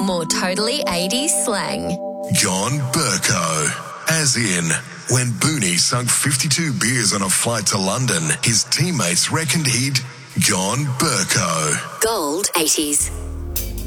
more totally 80s slang. Gone Burko. As in, when Booney sunk 52 beers on a flight to London, his teammates reckoned he'd gone Burko. Gold 80s.